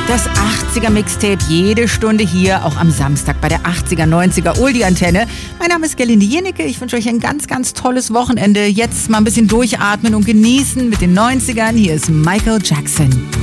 Das 80er Mixtape jede Stunde hier, auch am Samstag bei der 80er, 90er Oldie-Antenne. Mein Name ist Gerlinde Jennecke. Ich wünsche euch ein ganz, ganz tolles Wochenende. Jetzt mal ein bisschen durchatmen und genießen mit den 90ern. Hier ist Michael Jackson.